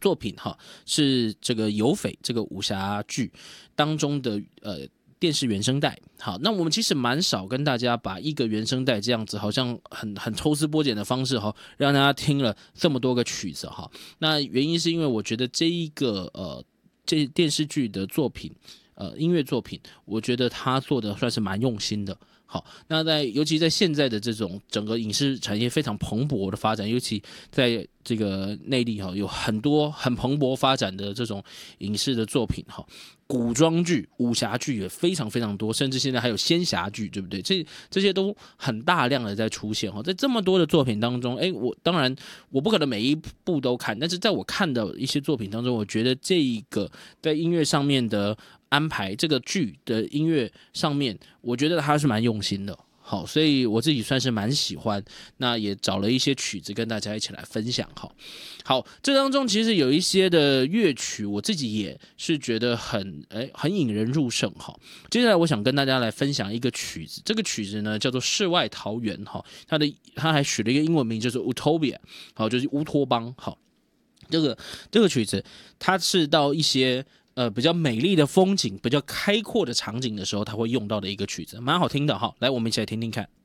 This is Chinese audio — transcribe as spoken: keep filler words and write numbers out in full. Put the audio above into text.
作品哈，是这个有匪这个武侠剧当中的呃电视原声带。好，那我们其实蛮少跟大家把一个原声带这样子，好像很很抽丝剥茧的方式哈，让大家听了这么多个曲子哈。那原因是因为我觉得这一个呃这电视剧的作品。呃，音乐作品，我觉得他做的算是蛮用心的。好，那在尤其在现在的这种整个影视产业非常蓬勃的发展，尤其在这个内地哈，有很多很蓬勃发展的这种影视的作品哈，古装剧、武侠剧也非常非常多，甚至现在还有仙侠剧，对不对？这这些都很大量的在出现哈，在这么多的作品当中，哎，我当然我不可能每一部都看，但是在我看的一些作品当中，我觉得这一个在音乐上面的安排，这个剧的音乐上面，我觉得他是蛮用心的。好，所以我自己算是蛮喜欢，那也找了一些曲子跟大家一起来分享。好，好，这当中其实有一些的乐曲，我自己也是觉得很哎很引人入胜。哈，接下来我想跟大家来分享一个曲子，这个曲子呢叫做《世外桃源》哈，它的它还取了一个英文名，就是 Utopia， 好，就是乌托邦。好，这个这个曲子它是到一些。呃，比较美丽的风景，比较开阔的场景的时候，它会用到的一个曲子，蛮好听的哈。来，我们一起来听听看。